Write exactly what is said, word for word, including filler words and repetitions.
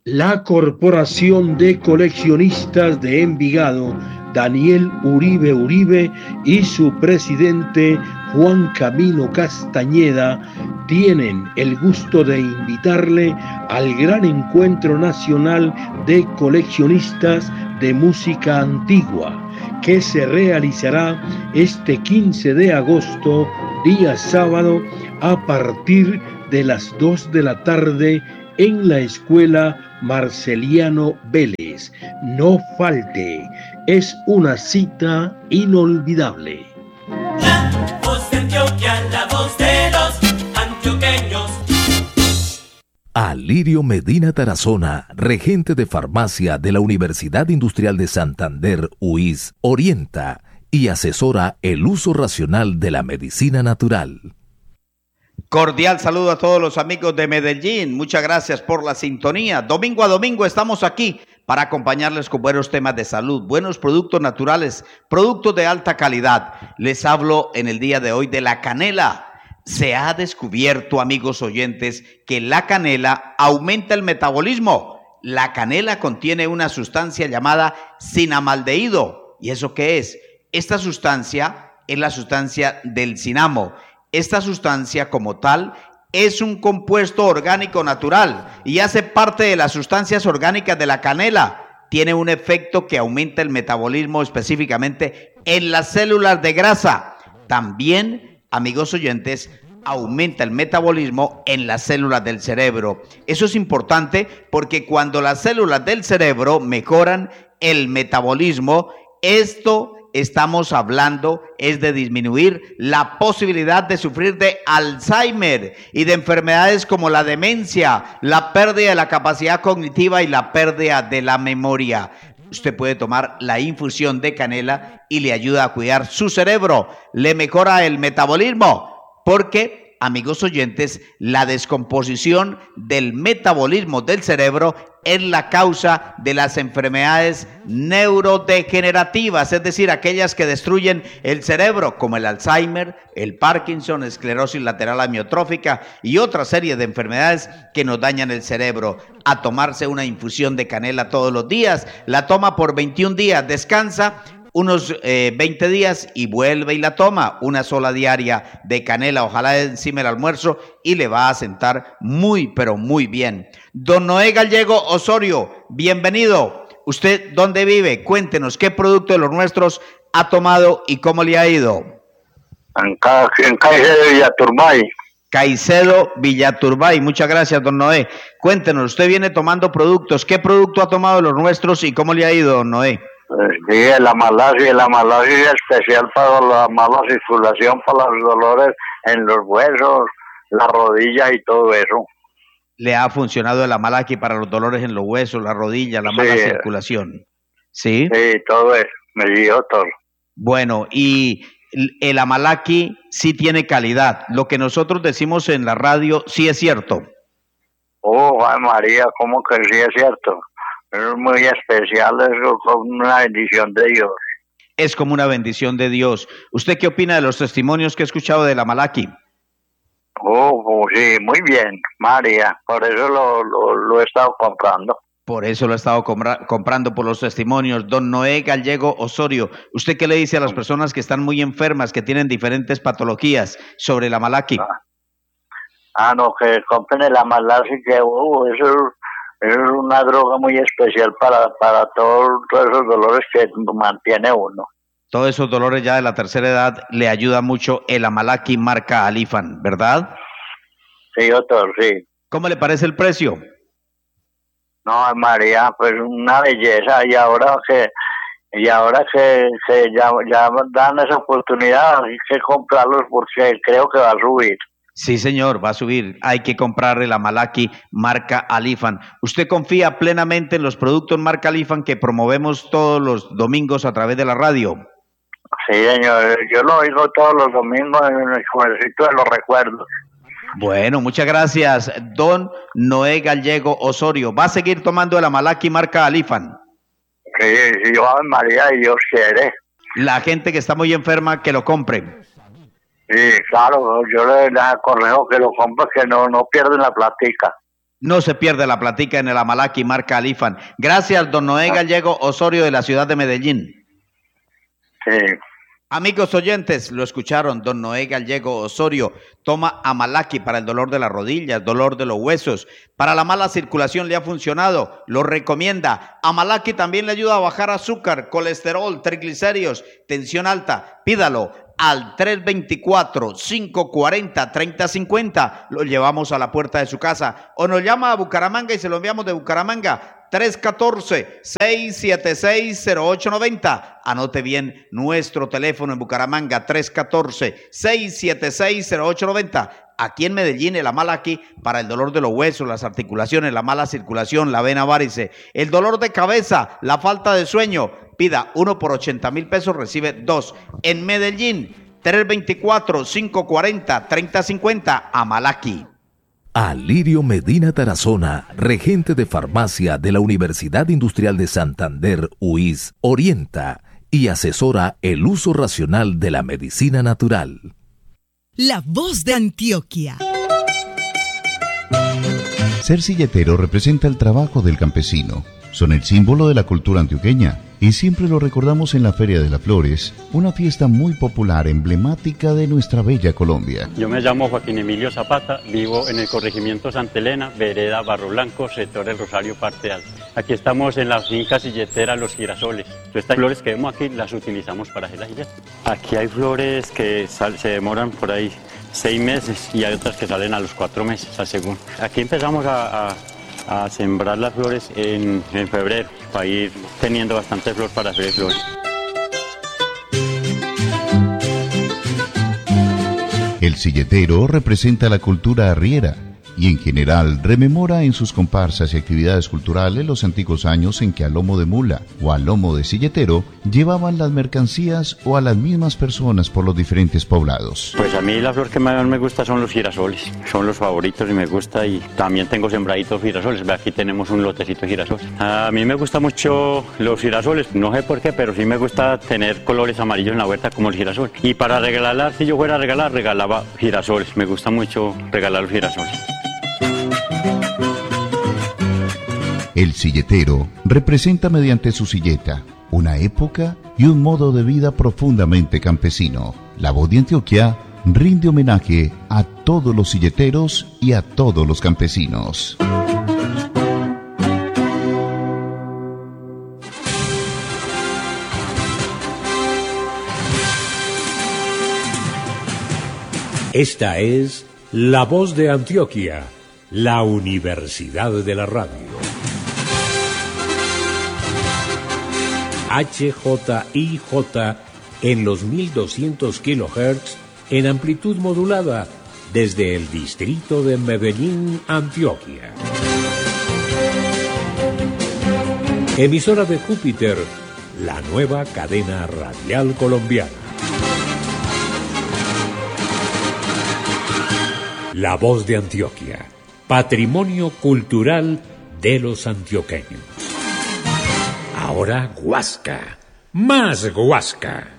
La Corporación de Coleccionistas de Envigado, Daniel Uribe Uribe, y su presidente Juan Camilo Castañeda tienen el gusto de invitarle al gran encuentro nacional de coleccionistas de música antigua, que se realizará este quince de agosto, día sábado, a partir de las dos de la tarde en la Escuela Marceliano Vélez. No falte, es una cita inolvidable. La voz de Antioquia, la voz de los antioqueños. Alirio Medina Tarazona, regente de farmacia de la Universidad Industrial de Santander, U I S, orienta y asesora el uso racional de la medicina natural. Cordial saludo a todos los amigos de Medellín. Muchas gracias por la sintonía. Domingo a domingo estamos aquí para acompañarles con buenos temas de salud, buenos productos naturales, productos de alta calidad. Les hablo en el día de hoy de la canela. Se ha descubierto, amigos oyentes, que la canela aumenta el metabolismo. La canela contiene una sustancia llamada cinamaldehído. ¿Y eso qué es? Esta sustancia es la sustancia del cinamo. Esta sustancia como tal es un compuesto orgánico natural y hace parte de las sustancias orgánicas de la canela. Tiene un efecto que aumenta el metabolismo específicamente en las células de grasa. También, amigos oyentes, aumenta el metabolismo en las células del cerebro. Eso es importante porque cuando las células del cerebro mejoran el metabolismo, esto estamos hablando es de disminuir la posibilidad de sufrir de Alzheimer y de enfermedades como la demencia, la pérdida de la capacidad cognitiva y la pérdida de la memoria. Usted puede tomar la infusión de canela y le ayuda a cuidar su cerebro, le mejora el metabolismo, porque, amigos oyentes, la descomposición del metabolismo del cerebro es la causa de las enfermedades neurodegenerativas, es decir, aquellas que destruyen el cerebro, como el Alzheimer, el Parkinson, esclerosis lateral amiotrófica y otra serie de enfermedades que nos dañan el cerebro. A tomarse una infusión de canela todos los días, la toma por veintiún días, descansa unos eh, veinte días y vuelve y la toma, una sola diaria de canela, ojalá encima del almuerzo, y le va a sentar muy, pero muy bien. Don Noé Gallego Osorio, bienvenido. ¿Usted dónde vive? Cuéntenos qué producto de los nuestros ha tomado y cómo le ha ido. En, Ca en Caicedo, Villaturbay. Caicedo, Villaturbay. Muchas gracias, don Noé. Cuéntenos, usted viene tomando productos. ¿Qué producto ha tomado de los nuestros y cómo le ha ido, don Noé? Sí, el Amalaxi, el Amalaxi es especial para la mala circulación, para los dolores en los huesos, la rodilla y todo eso. ¿Le ha funcionado el Amalaxi para los dolores en los huesos, la rodilla, la mala sí. circulación? ¿Sí? Sí, todo eso, me dio todo. Bueno, y el Amalaxi sí tiene calidad. Lo que nosotros decimos en la radio sí es cierto. Oh, ay María, ¿cómo que sí es cierto? Es muy especial, es como una bendición de Dios. Es como una bendición de Dios. ¿Usted qué opina de los testimonios que he escuchado de la Amalaxi? Oh, oh, sí, muy bien, María. Por eso lo, lo, lo he estado comprando. Por eso lo he estado compra comprando por los testimonios. Don Noé Gallego Osorio, ¿usted qué le dice a las personas que están muy enfermas, que tienen diferentes patologías sobre la Amalaxi? Ah, ah no, que compren el Amalaxi, que uh, eso es una droga muy especial para, para todos, todos esos dolores que mantiene uno. Todos esos dolores ya de la tercera edad le ayuda mucho el Amalaxi marca Alifan, ¿verdad? Sí, doctor, sí. ¿Cómo le parece el precio? No, María, pues una belleza, y ahora que y ahora que, que ya, ya dan esa oportunidad, hay que comprarlos porque creo que va a subir. Sí, señor, va a subir. Hay que comprar el Amalaxi marca Alifan. ¿Usted confía plenamente en los productos marca Alifan que promovemos todos los domingos a través de la radio? Sí, señor. Yo lo oigo todos los domingos en el juevesito de los recuerdos. Bueno, muchas gracias, don Noé Gallego Osorio. ¿Va a seguir tomando el Amalaxi marca Alifan? Sí, sí, yo, María, y Dios quiere. La gente que está muy enferma, que lo compre. Sí, claro, yo les, les aconsejo que lo compren, que no, no pierden la platica. No se pierde la platica en el Amalaki, marca Alifan. Gracias, don Noé Gallego Osorio de la ciudad de Medellín. Sí. Amigos oyentes, lo escucharon, don Noé Gallego Osorio toma Amalaki para el dolor de las rodillas, dolor de los huesos, para la mala circulación le ha funcionado, lo recomienda. Amalaki también le ayuda a bajar azúcar, colesterol, triglicéridos, tensión alta. Pídalo al tres dos cuatro, cinco cuatro cero, tres cero cinco cero, lo llevamos a la puerta de su casa o nos llama a Bucaramanga y se lo enviamos de Bucaramanga. tres uno cuatro, seis siete seis, cero ocho nueve cero. Anote bien nuestro teléfono en Bucaramanga, tres uno cuatro, seis siete seis, cero ocho nueve cero. Aquí en Medellín, el Amalaki para el dolor de los huesos, las articulaciones, la mala circulación, la vena varice, el dolor de cabeza, la falta de sueño. Pida uno por ochenta mil pesos, recibe dos. En Medellín, tres dos cuatro, cinco cuatro cero, tres cero cinco cero, Amalaki. Alirio Medina Tarazona, regente de farmacia de la Universidad Industrial de Santander, U I S, orienta y asesora el uso racional de la medicina natural. La voz de Antioquia. Ser silletero representa el trabajo del campesino. Son el símbolo de la cultura antioqueña y siempre lo recordamos en la Feria de las Flores, una fiesta muy popular, emblemática de nuestra bella Colombia. Yo me llamo Joaquín Emilio Zapata, vivo en el corregimiento Santa Elena, vereda Barro Blanco, sector El Rosario, parte alta. Aquí estamos en la finca silletera Los Girasoles. Estas flores que vemos aquí las utilizamos para hacer la silleta. Aquí hay flores que sal, se demoran por ahí seis meses y hay otras que salen a los cuatro meses, al segundo. Aquí empezamos a... a a sembrar las flores en, en febrero, para ir teniendo bastante flor para hacer flores. El silletero representa la cultura arriera y en general rememora en sus comparsas y actividades culturales los antiguos años en que a lomo de mula o a lomo de silletero llevaban las mercancías o a las mismas personas por los diferentes poblados. Pues a mí la flor que más me gusta son los girasoles, son los favoritos y me gusta, y también tengo sembraditos girasoles. Aquí tenemos un lotecito de girasoles. A mí me gusta mucho los girasoles, no sé por qué, pero sí me gusta tener colores amarillos en la huerta como el girasol. Y para regalar, si yo fuera a regalar, regalaba girasoles. Me gusta mucho regalar los girasoles. El silletero representa mediante su silleta una época y un modo de vida profundamente campesino. La voz de Antioquia rinde homenaje a todos los silleteros y a todos los campesinos. Esta es La Voz de Antioquia, la Universidad de la Radio. H J I J en los mil doscientos kilohertz en amplitud modulada desde el distrito de Medellín, Antioquia. Emisora de Júpiter, la nueva cadena radial colombiana. La Voz de Antioquia, patrimonio cultural de los antioqueños. Ahora Guasca, más Guasca.